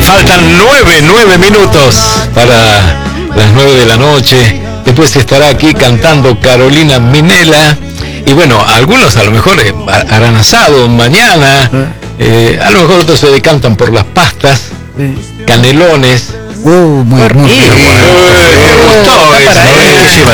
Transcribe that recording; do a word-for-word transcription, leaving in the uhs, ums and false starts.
Faltan nueve, nueve minutos para las nueve de la noche. Después estará aquí cantando Carolina Minela. Y bueno, algunos a lo mejor eh, harán asado mañana. Eh, a lo mejor otros se decantan por las pastas, canelones. Uh, muy hermoso. Y, bueno, me gustó eso, ¿eh?